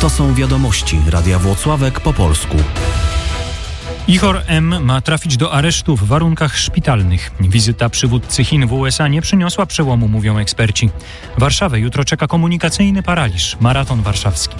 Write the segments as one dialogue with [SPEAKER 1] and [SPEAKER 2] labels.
[SPEAKER 1] To są wiadomości Radia Włocławek po polsku.
[SPEAKER 2] Ihor M. ma trafić do aresztu w warunkach szpitalnych. Wizyta przywódcy Chin w USA nie przyniosła przełomu, mówią eksperci. Warszawę jutro czeka komunikacyjny paraliż, maraton warszawski.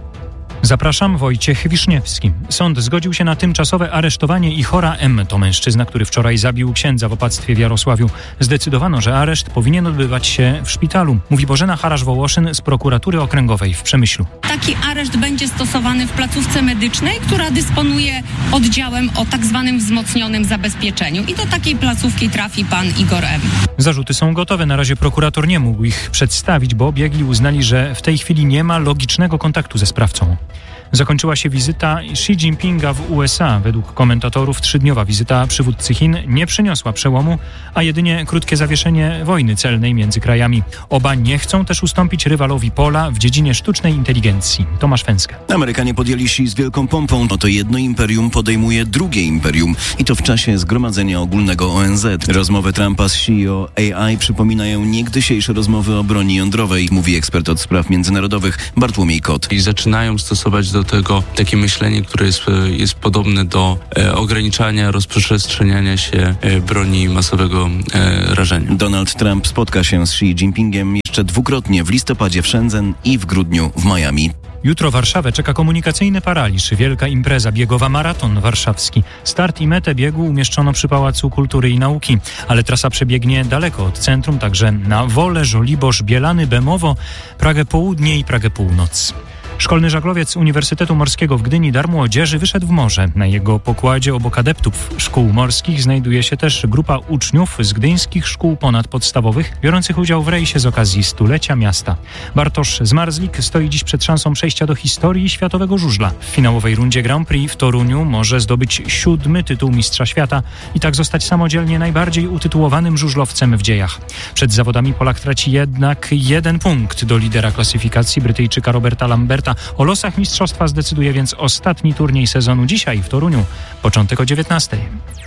[SPEAKER 2] Zapraszam, Wojciech Wiszniewski. Sąd zgodził się na tymczasowe aresztowanie Ihora M. To mężczyzna, który wczoraj zabił księdza w opactwie w Jarosławiu. Zdecydowano, że areszt powinien odbywać się w szpitalu, mówi Bożena Harasz-Wołoszyn z prokuratury okręgowej w Przemyślu.
[SPEAKER 3] Taki areszt będzie stosowany w placówce medycznej, która dysponuje oddziałem o tak zwanym wzmocnionym zabezpieczeniu. I do takiej placówki trafi pan Ihor M.
[SPEAKER 2] Zarzuty są gotowe. Na razie prokurator nie mógł ich przedstawić, bo biegli uznali, że w tej chwili nie ma logicznego kontaktu ze sprawcą. Zakończyła się wizyta Xi Jinpinga w USA. Według komentatorów 3-dniowa wizyta przywódcy Chin nie przyniosła przełomu, a jedynie krótkie zawieszenie wojny celnej między krajami. Oba nie chcą też ustąpić rywalowi pola w dziedzinie sztucznej inteligencji. Tomasz Fęska.
[SPEAKER 4] Amerykanie podjęli się z wielką pompą. Oto jedno imperium podejmuje drugie imperium i to w czasie Zgromadzenia Ogólnego ONZ. Rozmowy Trumpa z Xi o AI przypominają niegdysiejsze rozmowy o broni jądrowej, mówi ekspert od spraw międzynarodowych Bartłomiej Kot.
[SPEAKER 5] I zaczynają stosować do tego takie myślenie, które jest podobne do ograniczania, rozprzestrzeniania się broni masowego rażenia.
[SPEAKER 4] Donald Trump spotka się z Xi Jinpingiem jeszcze dwukrotnie w listopadzie w Shenzhen i w grudniu w Miami.
[SPEAKER 2] Jutro Warszawę czeka komunikacyjny paraliż, wielka impreza biegowa maraton warszawski. Start i metę biegu umieszczono przy Pałacu Kultury i Nauki, ale trasa przebiegnie daleko od centrum, także na Wolę, Żoliborz, Bielany, Bemowo, Pragę Południe i Pragę Północ. Szkolny żaglowiec Uniwersytetu Morskiego w Gdyni Dar Młodzieży wyszedł w morze. Na jego pokładzie obok adeptów szkół morskich znajduje się też grupa uczniów z gdyńskich szkół ponadpodstawowych, biorących udział w rejsie z okazji stulecia miasta. Bartosz Zmarzlik stoi dziś przed szansą przejścia do historii światowego żużla. W finałowej rundzie Grand Prix w Toruniu może zdobyć 7. tytuł mistrza świata i tak zostać samodzielnie najbardziej utytułowanym żużlowcem w dziejach. Przed zawodami Polak traci jednak 1 punkt do lidera klasyfikacji Brytyjczyka Roberta Lamberta. O losach mistrzostwa zdecyduje więc ostatni turniej sezonu dzisiaj w Toruniu. Początek o 19:00.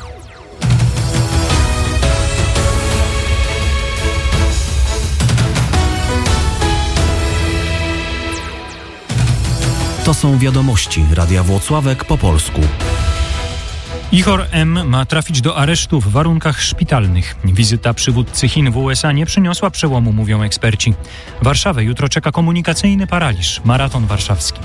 [SPEAKER 1] To są wiadomości Radia Włocławek po polsku.
[SPEAKER 2] Ihor M. ma trafić do aresztu w warunkach szpitalnych. Wizyta przywódcy Chin w USA nie przyniosła przełomu, mówią eksperci. Warszawę jutro czeka komunikacyjny paraliż, maraton warszawski.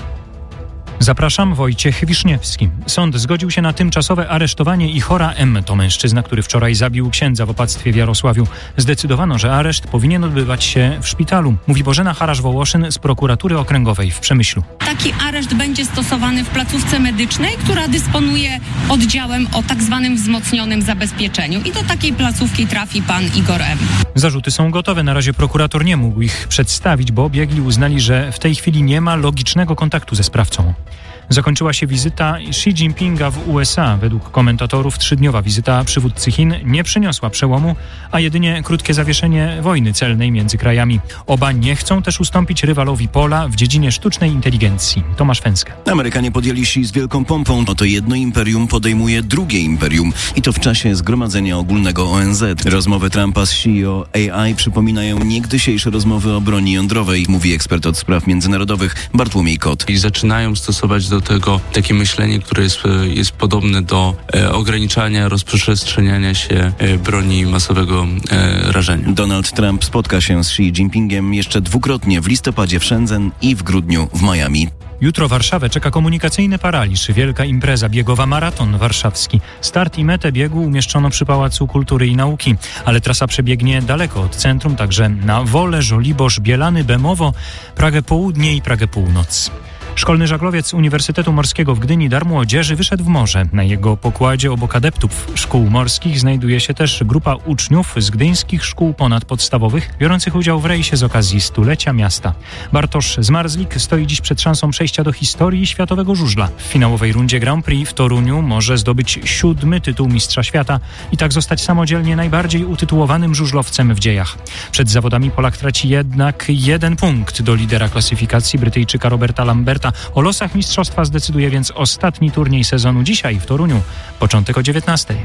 [SPEAKER 2] Zapraszam, Wojciech Wiszniewski. Sąd zgodził się na tymczasowe aresztowanie Ihora M. To mężczyzna, który wczoraj zabił księdza w opactwie w Jarosławiu. Zdecydowano, że areszt powinien odbywać się w szpitalu, mówi Bożena Harasz-Wołoszyn z prokuratury okręgowej w Przemyślu.
[SPEAKER 3] Taki areszt będzie stosowany w placówce medycznej, która dysponuje oddziałem o tak zwanym wzmocnionym zabezpieczeniu. I do takiej placówki trafi pan Ihor M.
[SPEAKER 2] Zarzuty są gotowe. Na razie prokurator nie mógł ich przedstawić, bo biegli uznali, że w tej chwili nie ma logicznego kontaktu ze sprawcą. Zakończyła się wizyta Xi Jinpinga w USA. Według komentatorów 3-dniowa wizyta przywódcy Chin nie przyniosła przełomu, a jedynie krótkie zawieszenie wojny celnej między krajami. Oba nie chcą też ustąpić rywalowi pola w dziedzinie sztucznej inteligencji. Tomasz Fęska.
[SPEAKER 4] Amerykanie podjęli się z wielką pompą. Oto jedno imperium podejmuje drugie imperium i to w czasie Zgromadzenia Ogólnego ONZ. Rozmowy Trumpa z Xi o AI przypominają niegdysiejsze rozmowy o broni jądrowej, mówi ekspert od spraw międzynarodowych Bartłomiej Kot.
[SPEAKER 5] I zaczynają stosować do tego takie myślenie, które jest podobne do ograniczania, rozprzestrzeniania się broni masowego rażenia.
[SPEAKER 4] Donald Trump spotka się z Xi Jinpingiem jeszcze dwukrotnie w listopadzie w Shenzhen i w grudniu w Miami.
[SPEAKER 2] Jutro Warszawę czeka komunikacyjny paraliż, wielka impreza biegowa maraton warszawski. Start i metę biegu umieszczono przy Pałacu Kultury i Nauki, ale trasa przebiegnie daleko od centrum, także na Wolę, Żoliborz, Bielany, Bemowo, Pragę Południe i Pragę Północ. Szkolny żaglowiec Uniwersytetu Morskiego w Gdyni Dar Młodzieży wyszedł w morze. Na jego pokładzie obok adeptów szkół morskich znajduje się też grupa uczniów z gdyńskich szkół ponadpodstawowych, biorących udział w rejsie z okazji stulecia miasta. Bartosz Zmarzlik stoi dziś przed szansą przejścia do historii światowego żużla. W finałowej rundzie Grand Prix w Toruniu może zdobyć 7. tytuł mistrza świata i tak zostać samodzielnie najbardziej utytułowanym żużlowcem w dziejach. Przed zawodami Polak traci jednak 1 punkt do lidera klasyfikacji Brytyjczyka Roberta Lamberta. O losach mistrzostwa zdecyduje więc ostatni turniej sezonu dzisiaj w Toruniu. Początek o 19:00.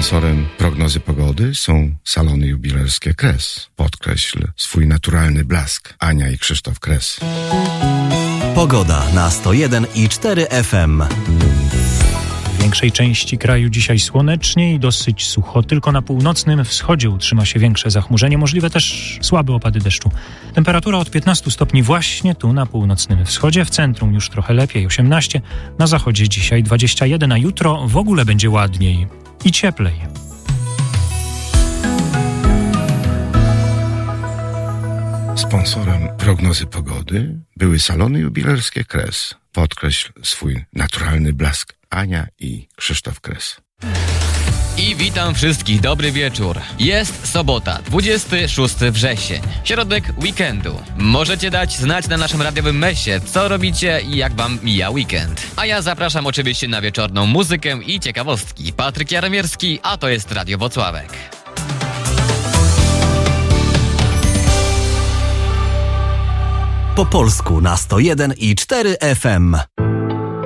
[SPEAKER 6] Sponsorem prognozy pogody są salony jubilerskie Kres. Podkreśl swój naturalny blask. Ania i Krzysztof Kres.
[SPEAKER 1] Pogoda na 101,4 FM.
[SPEAKER 2] W większej części kraju dzisiaj słonecznie i dosyć sucho. Tylko na północnym wschodzie utrzyma się większe zachmurzenie, możliwe też słabe opady deszczu. Temperatura od 15 stopni właśnie tu na północnym wschodzie, w centrum już trochę lepiej 18, na zachodzie dzisiaj 21, a jutro w ogóle będzie ładniej i cieplej.
[SPEAKER 6] Sponsorem prognozy pogody były salony jubilerskie Kres. Podkreśl swój naturalny blask. Ania i Krzysztof Kres.
[SPEAKER 7] I witam wszystkich, dobry wieczór. Jest sobota, 26 wrzesień, środek weekendu. Możecie dać znać na naszym radiowym mesie, co robicie i jak wam mija weekend. A ja zapraszam oczywiście na wieczorną muzykę i ciekawostki. Patryk Jaromierski, a to jest Radio Włocławek.
[SPEAKER 1] Po polsku na 101,4 FM.